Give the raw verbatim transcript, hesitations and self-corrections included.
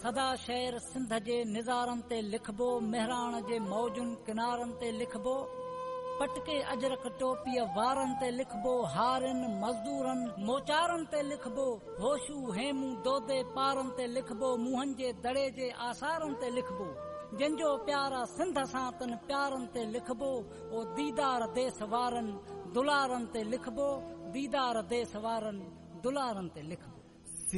सदा शहर सिंध जे निज़ारनि ते लिखबो, मेहराण जे मौजुनि किनारनि ते लिखबो, पटके अजरक टोपीअ वारनि ते लिखबो, हारनि मज़दूरनि मोचारनि ते लिखबो, होशू हेमू दोदे पारनि ते लिखबो, मुंहनि जे दड़े जे आसारनि ते लिखबो, जंहिंजो प्यारा सिंध सां तन प्यारनि ते लिखबो, ओ दीदार देस वारनि दुलारनि ते लिखबो, दीदार देस वारनि दुलारनि ते लिखबो।